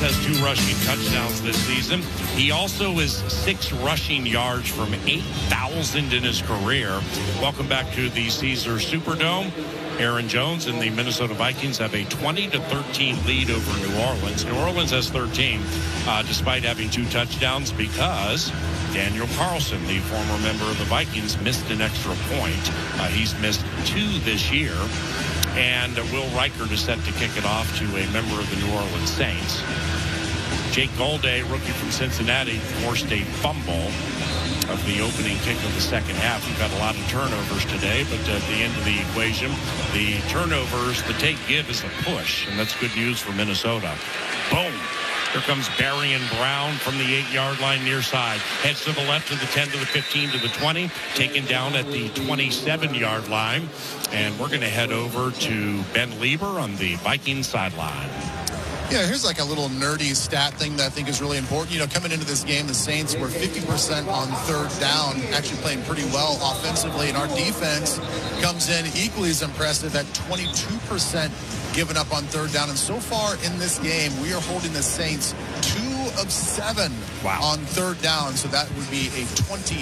has 2 rushing touchdowns this season. He also is 6 rushing yards from 8,000 in his career. Welcome back to the Caesars Superdome. Aaron Jones and the Minnesota Vikings have a 20-13 lead over New Orleans. New Orleans has 13, despite having 2 touchdowns, because Daniel Carlson, the former member of the Vikings, missed an extra point. He's missed 2 this year. And Will Reichert is set to kick it off to a member of the New Orleans Saints. Jake Golday, rookie from Cincinnati, forced a fumble of the opening kick of the second half. We've got a lot of turnovers today, but at the end of the equation, the turnovers, the take-give is a push, and that's good news for Minnesota. Boom. Here comes Barian Brown from the 8-yard line near side. Heads to the left to the 10 to the 15 to the 20. Taken down at the 27-yard line. And we're going to head over to Ben Lieber on the Vikings sideline. Yeah, here's like a little nerdy stat thing that I think is really important. You know, coming into this game, the Saints were 50% on third down, actually playing pretty well offensively. And our defense comes in equally as impressive at 22% given up on third down. And so far in this game, we are holding the Saints 2 of 7 on third down. So that would be a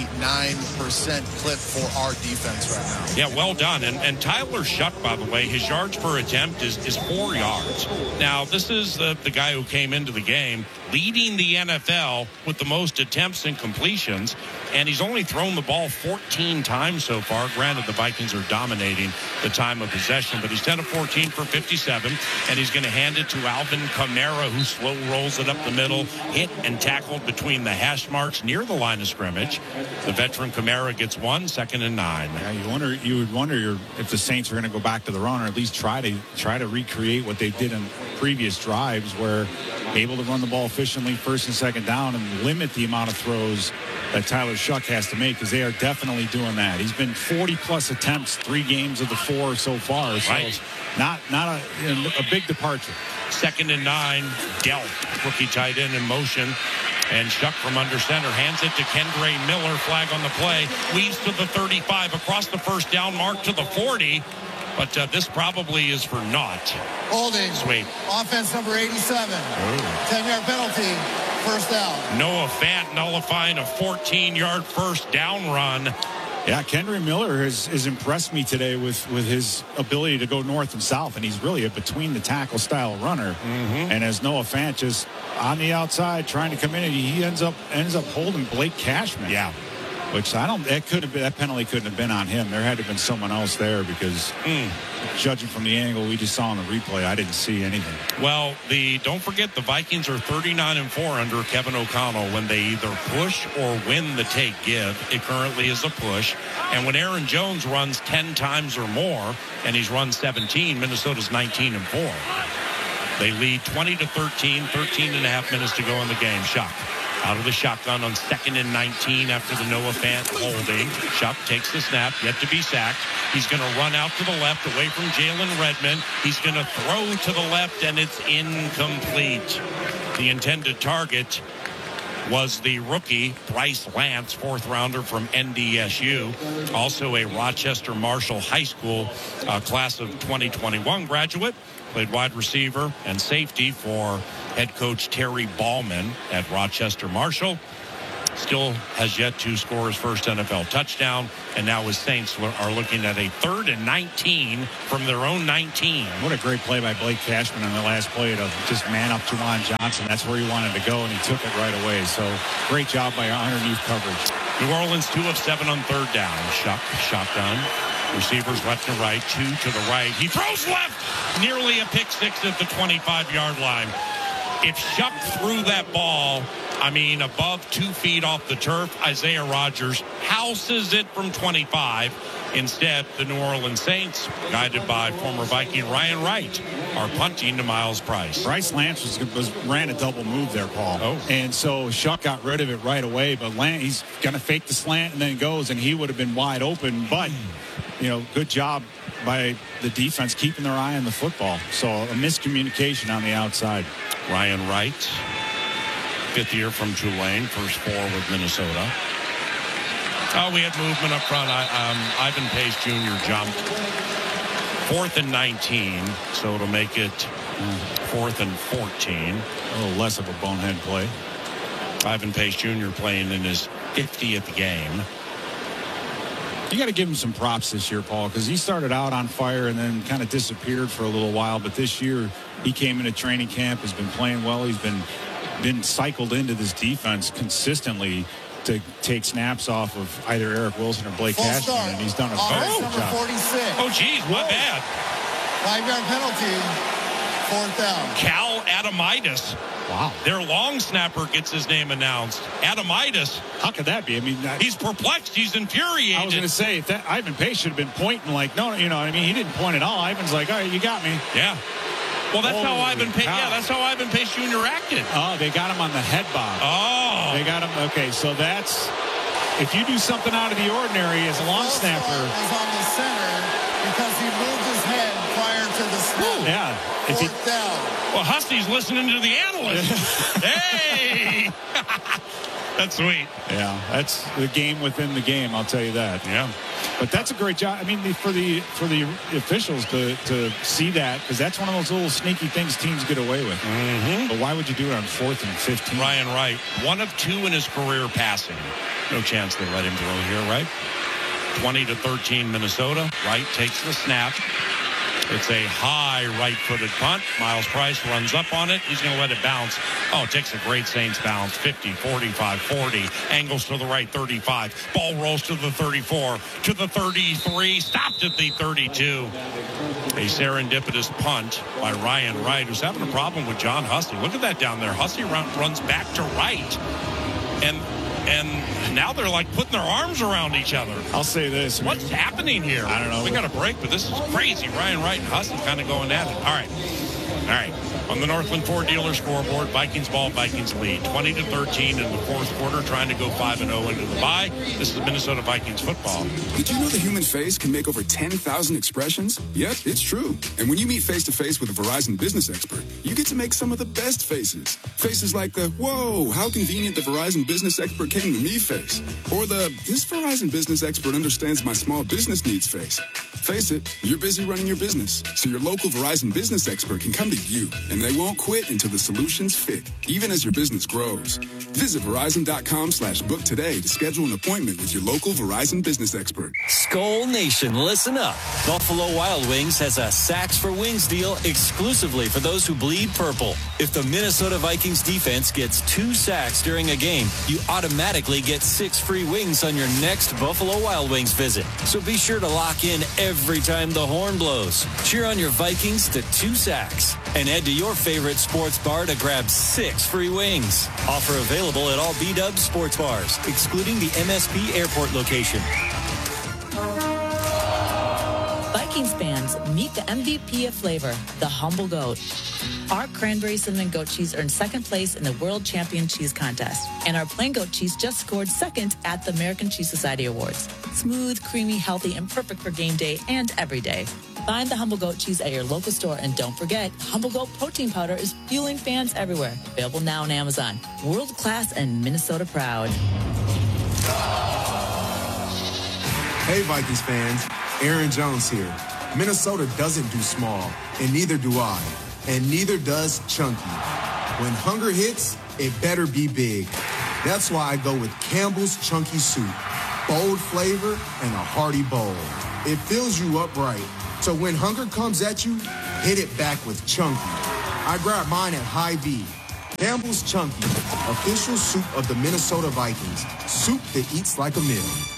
29% clip for our defense right now. Yeah, well done. And Tyler Shuck, by the way, his yards per attempt is 4 yards. Now, this is the guy who came into the game leading the NFL with the most attempts and completions, and he's only thrown the ball 14 times so far. Granted, the Vikings are dominating the time of possession, but he's 10 of 14 for 57, and he's going to hand it to Alvin Kamara, who slow rolls it up the middle, hit and tackled between the hash marks near the line of scrimmage. The veteran Kamara gets 1, 2nd and 9. Yeah, you would wonder if the Saints are going to go back to the run, or at least try to recreate what they did in previous drives, where able to run the ball efficiently first and second down and limit the amount of throws that Tyler Shuck has to make, because they are definitely doing that. He's been 40-plus attempts, 3 games of the 4 so far. So not a big departure. 2nd and 9, Delp, rookie tight end in motion. And Shuck from under center hands it to Kendre Miller. Flag on the play. Weaves to the 35, across the first down mark to the 40. But this probably is for naught. Holding. Sweet. Offense number 87. 10-yard penalty. First down. Noah Fant nullifying a 14-yard first down run. Yeah, Kendre Miller has impressed me today with his ability to go north and south, and he's really a between-the-tackle style runner. And as Noah Fant just on the outside trying to come in, he ends up holding Blake Cashman. Yeah. Which that penalty couldn't have been on him. There had to have been someone else there, because judging from the angle we just saw in the replay, I didn't see anything. Well, don't forget the Vikings are 39-4 under Kevin O'Connell when they either push or win the take-give. It currently is a push. And when Aaron Jones runs 10 times or more, and he's run 17, Minnesota's 19-4. They lead 20-13, 13 and a half minutes to go in the game. Shuck out of the shotgun on 2nd and 19 after the Noah Fant holding. Shuck takes the snap, yet to be sacked. He's going to run out to the left away from Jalen Redmond. He's going to throw to the left, and it's incomplete. The intended target was the rookie Bryce Lance, 4th rounder from NDSU, also a Rochester Marshall High School class of 2021 graduate. Played wide receiver and safety for head coach Terry Ballman at Rochester Marshall. Still has yet to score his first NFL touchdown, and now his Saints are looking at a 3rd and 19 from their own 19. What a great play by Blake Cashman on the last play to just man up Juwan Johnson. That's where he wanted to go, and he took it right away. So great job by our underneath coverage. New Orleans 2 of 7 on third down. Shuck, shotgun. Receivers left and right, 2 to the right. He throws left, nearly a pick 6 at the 25-yard line. If Shuck threw that ball, above 2 feet off the turf, Isaiah Rodgers houses it from 25. Instead, the New Orleans Saints, guided by former Viking Ryan Wright, are punting to Miles Price. Bryce Lance ran a double move there, Paul. And so Shuck got rid of it right away, but he's going to fake the slant and then goes, and he would have been wide open. But, good job by the defense keeping their eye on the football. So a miscommunication on the outside. Ryan Wright, 5th year from Tulane, first 4 with Minnesota. We had movement up front. Ivan Pace Jr. jumped. 4th and 19, so it'll make it 4th and 14. A little less of a bonehead play. Ivan Pace Jr. playing in his 50th game. You got to give him some props this year, Paul, because he started out on fire and then kind of disappeared for a little while. But this year, he came into training camp, has been playing well. He's been cycled into this defense consistently to take snaps off of either Eric Wilson or Blake Cashman, and he's done a very good job. 46. Oh, geez, my bad. 5-yard penalty, 4th down. Cal Adamitis. Wow. Their long snapper gets his name announced. Adamitis. How could that be? I mean, He's perplexed. He's infuriated. I was going to say, if that Ivan Pace should have been pointing like, no, you know what I mean? He didn't point at all. Ivan's like, all right, you got me. Yeah. Well, that's how Ivan Pace. cow. Yeah, that's how Ivan Pace Jr. acted. Oh, they got him on the head bob. Oh. They got him. Okay, so that's, if you do something out of the ordinary as a long snapper. Was on the center because he moved his head prior to the snap. Yeah. If 4th down. Well, Hussey's listening to the analyst. Hey. That's sweet. Yeah, that's the game within the game. I'll tell you that. Yeah. But that's a great job. I mean, for the officials to see that, because that's one of those little sneaky things teams get away with. Mm-hmm. But why would you do it on 4th and 15? Ryan Wright, 1 of 2 in his career passing. No chance they let him throw here, right? 20-13 Minnesota. Wright takes the snap. It's a high right-footed punt. Miles Price runs up on it. He's going to let it bounce. Oh, it takes a great Saints bounce. 50, 45, 40. Angles to the right, 35. Ball rolls to the 34, to the 33. Stopped at the 32. A serendipitous punt by Ryan Wright, who's having a problem with John Hussey. Look at that down there. Hussey runs back to right. And now they're like putting their arms around each other. I'll say this. What's happening here? I don't know. We got a break, but this is crazy. Ryan Wright and Hussey kind of going at it. All right. On the Northland Ford dealer scoreboard, Vikings ball, Vikings lead. 20-13 in the 4th quarter, trying to go 5-0 into the bye. This is Minnesota Vikings football. Did you know the human face can make over 10,000 expressions? Yep, it's true. And when you meet face-to-face with a Verizon business expert, you get to make some of the best faces. Faces like the, whoa, how convenient the Verizon business expert came to me face. Or the, this Verizon business expert understands my small business needs face. Face it, you're busy running your business, so your local Verizon business expert can come to you, and they won't quit until the solutions fit, even as your business grows. Visit Verizon.com/book today to schedule an appointment with your local Verizon business expert. Skull Nation, listen up. Buffalo Wild Wings has a Sacks for Wings deal exclusively for those who bleed purple. If the Minnesota Vikings defense gets 2 sacks during a game, you automatically get 6 free wings on your next Buffalo Wild Wings visit. So be sure to lock in every time the horn blows. Cheer on your Vikings to 2 sacks and head to your favorite sports bar to grab 6 free wings. Offer available at all B-Dub sports bars, excluding the MSP airport location. Vikings fans, meet the MVP of flavor, the Humble Goat. Our cranberry cinnamon goat cheese earned 2nd place in the World Champion Cheese Contest. And our plain goat cheese just scored 2nd at the American Cheese Society Awards. Smooth, creamy, healthy, and perfect for game day and every day. Find the Humble Goat cheese at your local store. And don't forget, Humble Goat protein powder is fueling fans everywhere. Available now on Amazon. World class and Minnesota proud. Hey, Vikings fans. Aaron Jones here. Minnesota doesn't do small, and neither do I. And neither does Chunky. When hunger hits, it better be big. That's why I go with Campbell's Chunky Soup. Bold flavor and a hearty bowl. It fills you up right. So when hunger comes at you, hit it back with Chunky. I grab mine at Hy-Vee. Campbell's Chunky, official soup of the Minnesota Vikings. Soup that eats like a meal.